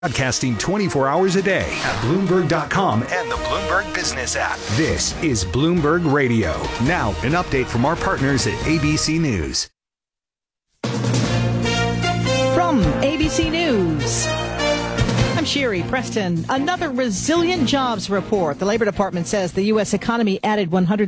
Broadcasting 24 hours a day at Bloomberg.com and the Bloomberg Business app. This is Bloomberg Radio. Now, an update from our partners at ABC News. From ABC News, I'm Sherry Preston. Another resilient jobs report. The Labor Department says the U.S. economy added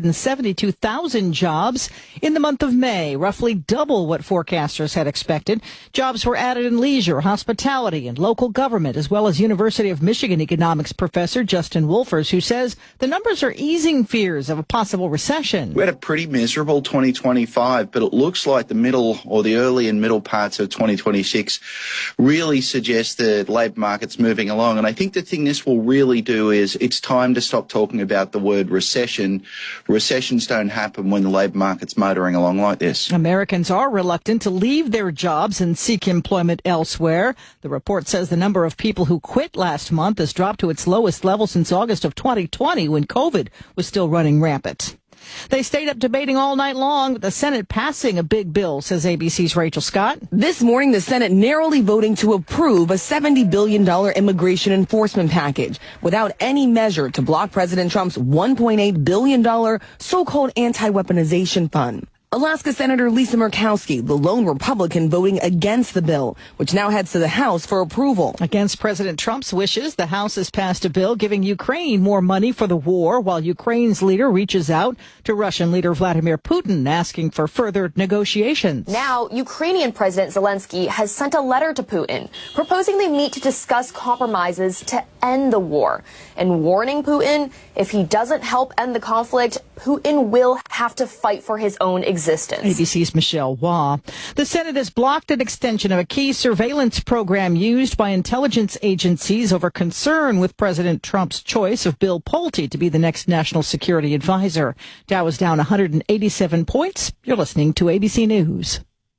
172,000 jobs in the month of May, roughly double what forecasters had expected. Jobs were added in leisure, hospitality, and local government, as well as University of Michigan economics professor Justin Wolfers, who says the numbers are easing fears of a possible recession. We had a pretty miserable 2025, but it looks like the middle or the early and middle parts of 2026 really suggest the labour market's moving along. And I think the thing this will really do is it's time to stop talking about the word recession. Recessions don't happen when the labour market's motoring along like this. Americans are reluctant to leave their jobs and seek employment elsewhere. The report says the number of people who quit last month has dropped to its lowest level since August of 2020, when COVID was still running rampant. They stayed up debating all night long, with the Senate passing a big bill, says ABC's Rachel Scott. This morning, the Senate narrowly voting to approve a $70 billion immigration enforcement package without any measure to block President Trump's $1.8 billion so-called anti-weaponization fund. Alaska Senator Lisa Murkowski, the lone Republican, voting against the bill, which now heads to the House for approval. Against President Trump's wishes, the House has passed a bill giving Ukraine more money for the war, while Ukraine's leader reaches out to Russian leader Vladimir Putin, asking for further negotiations. Now, Ukrainian President Zelensky has sent a letter to Putin, proposing they meet to discuss compromises to end the war, and warning Putin if he doesn't help end the conflict, Putin will have to fight for his own existence. ABC's Michelle Waugh. The Senate has blocked an extension of a key surveillance program used by intelligence agencies over concern with President Trump's choice of Bill Pulte to be the next national security advisor. Dow is down 187 points. You're listening to ABC News.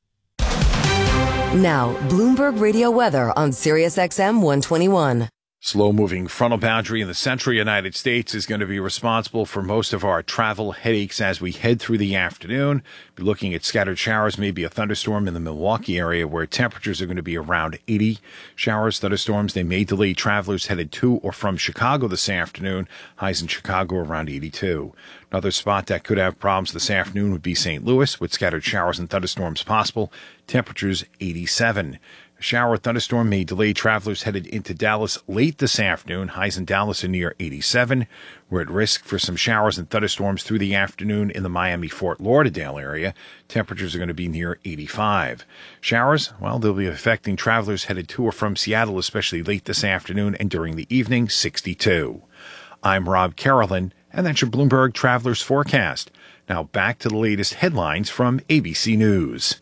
Now, Bloomberg Radio weather on Sirius XM 121. Slow-moving frontal boundary in the central United States is going to be responsible for most of our travel headaches as we head through the afternoon. Be looking at scattered showers, maybe a thunderstorm in the Milwaukee area where temperatures are going to be around 80. Showers, thunderstorms, they may delay travelers headed to or from Chicago this afternoon. Highs in Chicago around 82. Another spot that could have problems this afternoon would be St. Louis, with scattered showers and thunderstorms possible. Temperatures 87. A shower or thunderstorm may delay travelers headed into Dallas late this afternoon. Highs in Dallas are near 87. We're at risk for some showers and thunderstorms through the afternoon in the Miami-Fort Lauderdale area. Temperatures are going to be near 85. Showers, well, they'll be affecting travelers headed to or from Seattle, especially late this afternoon and during the evening, 62. I'm Rob Carolyn, and that's your Bloomberg Travelers Forecast. Now back to the latest headlines from ABC News.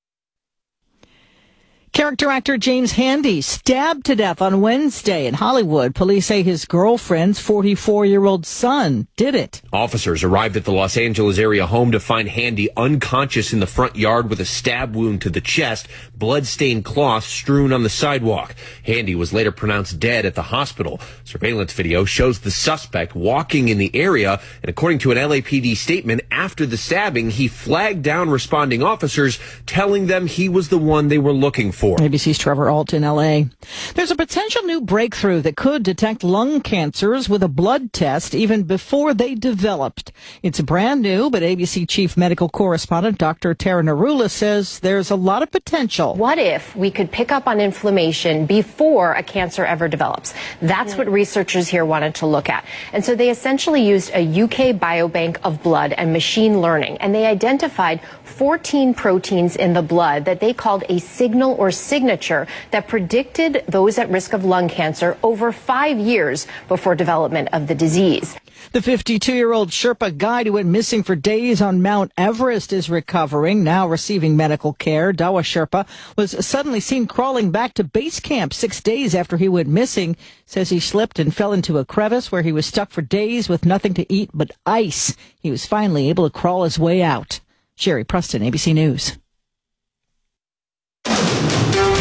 Character actor James Handy stabbed to death on Wednesday in Hollywood. Police say his girlfriend's 44-year-old son did it. Officers arrived at the Los Angeles area home to find Handy unconscious in the front yard with a stab wound to the chest, blood-stained cloth strewn on the sidewalk. Handy was later pronounced dead at the hospital. Surveillance video shows the suspect walking in the area, and according to an LAPD statement, after the stabbing, he flagged down responding officers, telling them he was the one they were looking for. ABC's Trevor Ault in L.A. There's a potential new breakthrough that could detect lung cancers with a blood test even before they developed. It's brand new, but ABC chief medical correspondent Dr. Tara Narula says there's a lot of potential. What if we could pick up on inflammation before a cancer ever develops? That's what researchers here wanted to look at. And so they essentially used a UK biobank of blood and machine learning, and they identified 14 proteins in the blood that they called a signal or signature that predicted those at risk of lung cancer over 5 years before development of the disease. The 52-year-old Sherpa guide who went missing for days on Mount Everest is recovering, now receiving medical care. Dawa Sherpa was suddenly seen crawling back to base camp 6 days after he went missing. Says he slipped and fell into a crevice where he was stuck for days with nothing to eat but ice. He was finally able to crawl his way out. Sherry Preston, ABC News.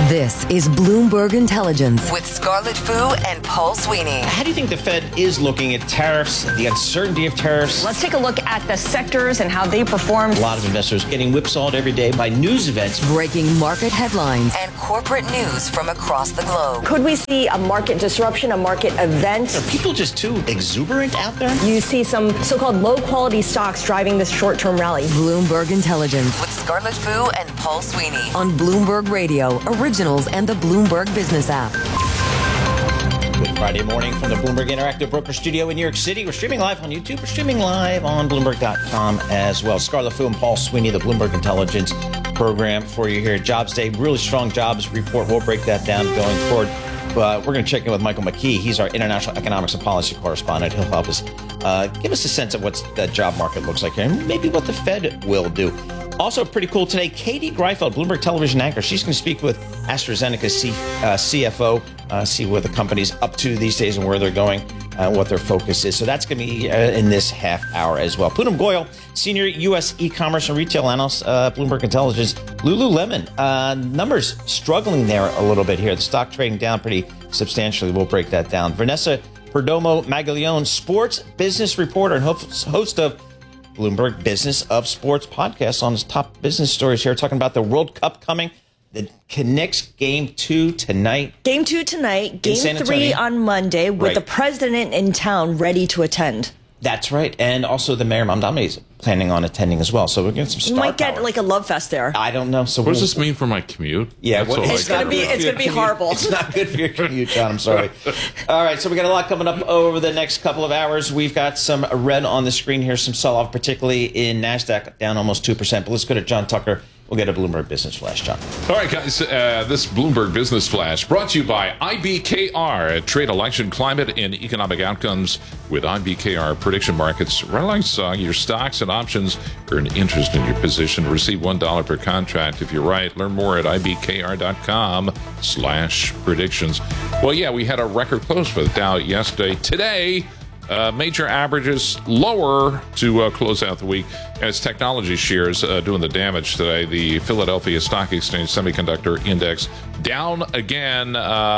This is Bloomberg Intelligence with Scarlett Fu and Paul Sweeney. How do you think the Fed is looking at tariffs, the uncertainty of tariffs? Let's take a look at the sectors and how they performed. A lot of investors getting whipsawed every day by news events. Breaking market headlines and corporate news from across the globe. Could we see a market disruption, a market event? Are people just too exuberant out there? You see some so-called low-quality stocks driving this short-term rally. Bloomberg Intelligence with Scarlett Fu and Paul Sweeney on Bloomberg Radio, Originals, and the Bloomberg Business app. Good Friday morning from the Bloomberg Interactive Broker Studio in New York City. We're streaming live on YouTube. We're streaming live on Bloomberg.com as well. Scarlett Fu and Paul Sweeney, the Bloomberg Intelligence program for you here at Jobs Day. Really strong jobs report. We'll break that down going forward. But we're going to check in with Michael McKee. He's our international economics and policy correspondent. He'll help us give us a sense of what the job market looks like here and maybe what the Fed will do. Also pretty cool today, Katie Greifeld, Bloomberg television anchor. She's going to speak with AstraZeneca's CFO, see what the company's up to these days and where they're going, what their focus is. So that's going to be in this half hour as well. Poonam Goyal, senior U.S. e-commerce and retail analyst, Bloomberg Intelligence. Lululemon, numbers struggling there a little bit here. The stock trading down pretty substantially. We'll break that down. Vanessa Perdomo Maglione, sports business reporter and host of Bloomberg Business of Sports podcast on his top business stories here, talking about the World Cup coming. The Knicks game 2 tonight. Game 2 tonight. Game 3 on Monday with the president in town ready to attend. That's right. And also the Mayor Mamdani is planning on attending as well. So we're getting some star You might get power. like a love fest there. I don't know. So what does this mean for my commute? Yeah, it's going to be horrible. It's not good for your commute, John. I'm sorry. All right, so we got a lot coming up over the next couple of hours. We've got some red on the screen here, some sell-off, particularly in NASDAQ, down almost 2%. But let's go to John Tucker. We'll get a Bloomberg Business Flash, John. All right, guys, this Bloomberg Business Flash brought to you by IBKR, trade election climate and economic outcomes with IBKR prediction markets. Right alongside your stocks and options, earn interest in your position. Receive $1 per contract if you're right. Learn more at IBKR.com/predictions. Well, yeah, we had a record close for the Dow yesterday. Today, major averages lower to close out the week as technology shares doing the damage today. The Philadelphia Stock Exchange Semiconductor Index down again,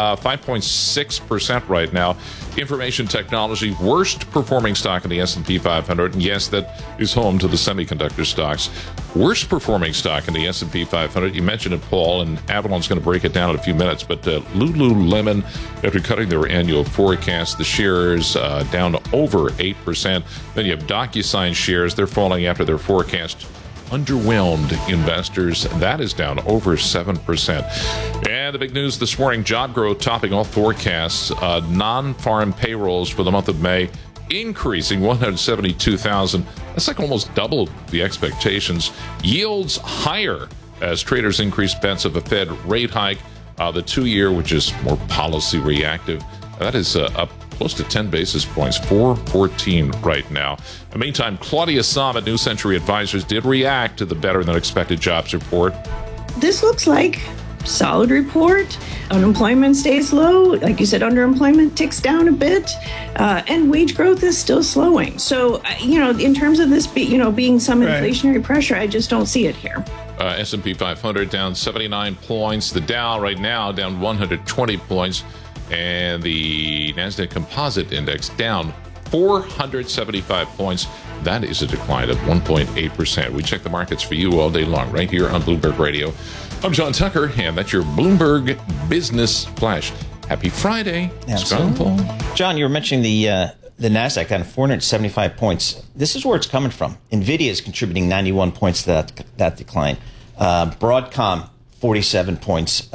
5.6% right now. Information technology, worst performing stock in the S&P 500. And yes, that is home to the semiconductor stocks. Worst performing stock in the S&P 500. You mentioned it, Paul, and Avalon's going to break it down in a few minutes. But Lululemon, after cutting their annual forecast, the shares down over 8%. Then you have DocuSign shares. They're falling after their forecast. Underwhelmed investors. That is down over 7%. And the big news this morning, job growth topping all forecasts. Non-farm payrolls for the month of May increasing 172,000. That's like almost double the expectations. Yields higher as traders increase bets of a Fed rate hike. The 2-year, which is more policy reactive, that is up close to 10 basis points, 4.14 right now. In the meantime, Claudia Sahm at New Century Advisors did react to the better-than-expected jobs report. This looks like solid report. Unemployment stays low. Like you said, underemployment ticks down a bit, and wage growth is still slowing. So, in terms of this, being some inflationary pressure, I just don't see it here. S&P 500 down 79 points. The Dow right now down 120 points. And the NASDAQ Composite Index down 475 points. That is a decline of 1.8%. We check the markets for you all day long right here on Bloomberg Radio. I'm John Tucker, and that's your Bloomberg Business Flash. Happy Friday. Scott Paul. John, you were mentioning the NASDAQ down 475 points. This is where it's coming from. NVIDIA is contributing 91 points to that decline. Broadcom, 47 points.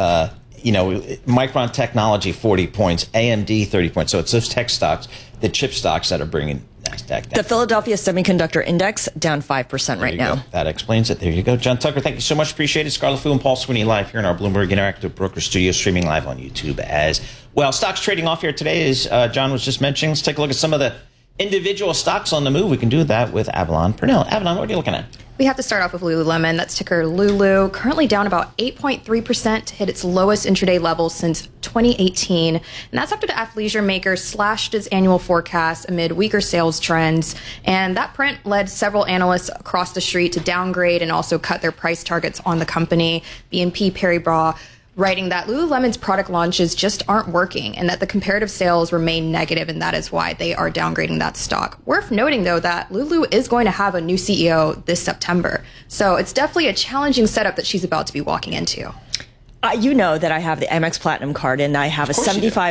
Micron Technology, 40 points, AMD, 30 points. So it's those tech stocks, the chip stocks that are bringing NASDAQ down. The Philadelphia Semiconductor Index down 5% right now. That explains it. There you go. John Tucker, thank you so much. Appreciate it. Scarlett Fu and Paul Sweeney live here in our Bloomberg Interactive Broker Studio, streaming live on YouTube as well. Stocks trading off here today, as John was just mentioning. Let's take a look at some of the individual stocks on the move. We can do that with Avalon Purnell. Avalon, what are you looking at? We have to start off with Lululemon. That's ticker Lulu. Currently down about 8.3%, hit its lowest intraday level since 2018. And that's after the athleisure maker slashed its annual forecast amid weaker sales trends. And that print led several analysts across the street to downgrade and also cut their price targets on the company. BNP Paribas writing that Lululemon's product launches just aren't working and that the comparative sales remain negative, and that is why they are downgrading that stock. Worth noting, though, that Lulu is going to have a new CEO this September. So it's definitely a challenging setup that she's about to be walking into. You know that I have the Amex Platinum card, and I have a $75